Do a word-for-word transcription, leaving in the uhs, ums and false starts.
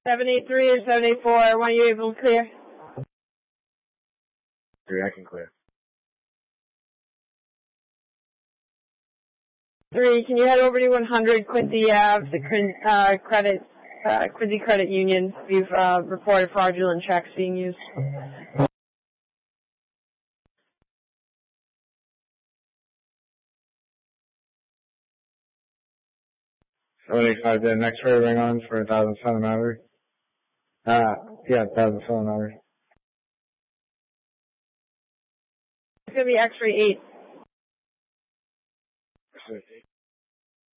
seven eight three or seven eight four, when are you able to clear? Three, I can clear. Three, can you head over to one hundred Quincy Ave, the uh, credit, uh, Quincy Credit Union? We've uh, reported fraudulent checks being used. seventy-five, the next ray ring on for one thousand seven hundred. Uh, yeah, one thousand seven hundred. It's going to be X-ray eight.